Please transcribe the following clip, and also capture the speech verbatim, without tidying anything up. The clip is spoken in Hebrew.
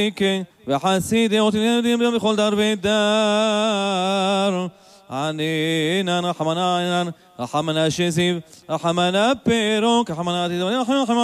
וחסידי אותי בכל דר ודר. ענינן רחמנא רחמנא שזיו רחמנא פירוק רחמנא תדבר רחמנא